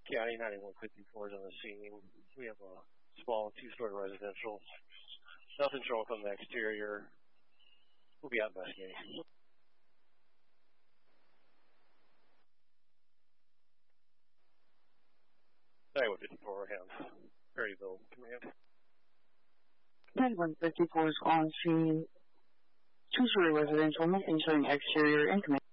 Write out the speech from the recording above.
County 9154 is on the scene. We have a small two-story residential. Nothing showing from the exterior. We'll be out investigating. 9154 has Perryville Command. 9154 is on scene. Two-story residential, nothing showing exterior, in command.